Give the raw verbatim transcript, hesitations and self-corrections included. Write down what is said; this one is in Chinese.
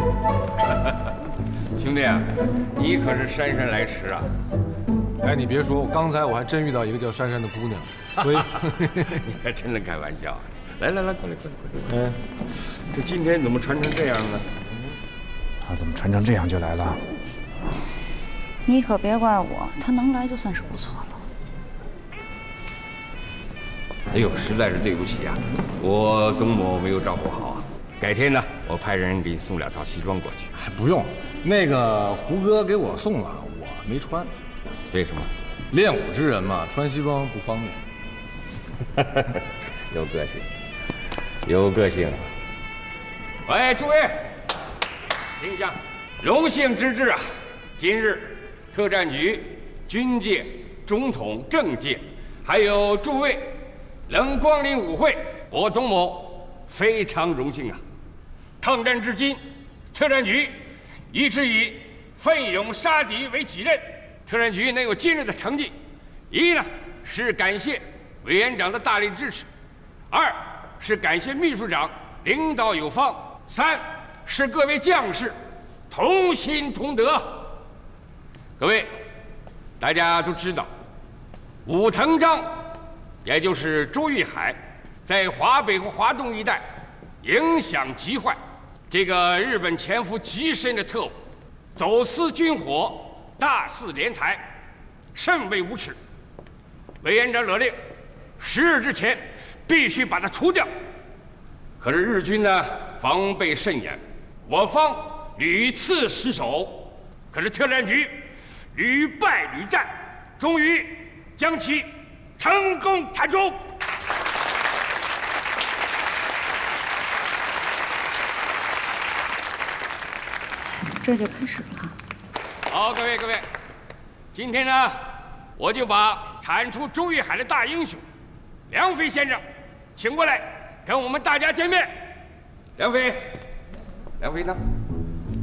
兄弟啊，你可是姗姗来迟啊！ 哎，你别说，刚才我还真遇到一个叫珊珊的姑娘，所以你还真能开玩笑。来来来，过来过来过来。嗯，这今天怎么穿成这样呢？ 他怎么穿成这样就来了？ 你可别怪我，他能来就算是不错了。 哎呦，实在是对不起啊，我董某没有照顾好啊。改天呢，我派人给你送两套西装过去。 还不用，那个胡哥给我送了，我没穿。 为什么？ 练武之人嘛，穿西装不方便。 有个性，有个性。喂，诸位，听一下，荣幸之至啊！今日特战局、军界、总统、政界，还有诸位能光临舞会，我董某非常荣幸啊！抗战至今，特战局一直以奋勇杀敌为己任。特战局能有今日的成绩，一呢是感谢委员长的大力支持，二是感谢秘书长领导有方，三是各位将士同心同德。各位，大家都知道，武藤章，也就是周玉海，在华北和华东一带影响极坏。这个日本潜伏极深的特务，走私军火，大肆敛财，甚为无耻。委员长勒令，十日之前必须把他除掉。可是日军呢，防备甚严，我方屡次失守，可是特战局屡败屡战，终于将其成功铲除。 这就开始了。 好，各位各位，今天呢，我就把铲除周玉海的大英雄梁飞先生请过来，跟我们大家见面。梁飞，梁飞呢？